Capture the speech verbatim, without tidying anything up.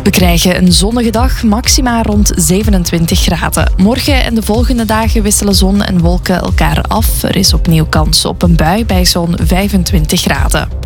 We krijgen een zonnige dag, maxima rond zevenentwintig graden. Morgen en de volgende dagen wisselen zon en wolken elkaar af. Er is opnieuw kans op een bui bij zo'n vijfentwintig graden.